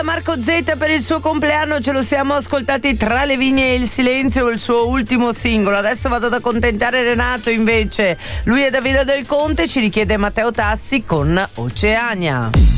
Marco Z per il suo compleanno, ce lo siamo ascoltati tra le vigne e il silenzio, il suo ultimo singolo. Adesso vado ad accontentare Renato invece, lui è da Villa del Conte, ci richiede Matteo Tassi con Oceania.